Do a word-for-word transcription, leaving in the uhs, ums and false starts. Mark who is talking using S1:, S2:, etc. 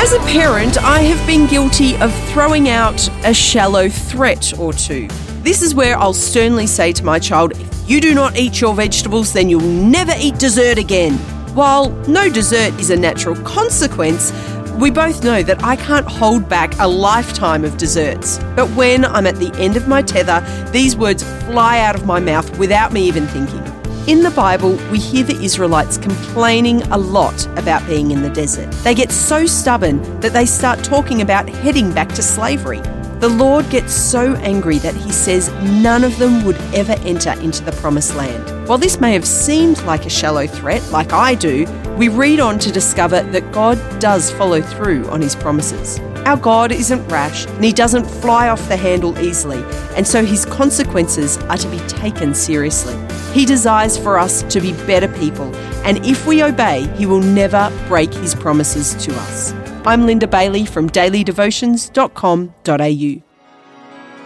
S1: As a parent, I have been guilty of throwing out a shallow threat or two. This is where I'll sternly say to my child, if you do not eat your vegetables, then you'll never eat dessert again. While no dessert is a natural consequence, we both know that I can't hold back a lifetime of desserts. But when I'm at the end of my tether, these words fly out of my mouth without me even thinking. In the Bible, we hear the Israelites complaining a lot about being in the desert. They get so stubborn that they start talking about heading back to slavery. The Lord gets so angry that he says none of them would ever enter into the promised land. While this may have seemed like a shallow threat, like I do, we read on to discover that God does follow through on his promises. Our God isn't rash and he doesn't fly off the handle easily, and so his consequences are to be taken seriously. He desires for us to be better people, and if we obey, he will never break his promises to us. I'm Linda Bailey from daily devotions dot com dot a u.